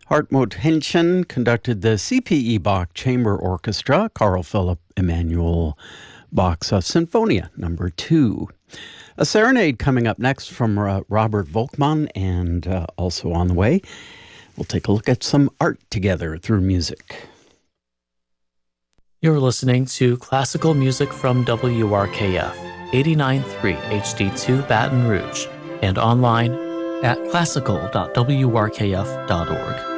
Hartmut Henschen conducted the CPE Bach Chamber Orchestra, Carl Philipp Emanuel Bach's Sinfonia Number 2. A serenade coming up next from Robert Volkmann, and also on the way, we'll take a look at some art together through music. You're listening to classical music from WRKF, 89.3 HD2 Baton Rouge, and online at classical.wrkf.org.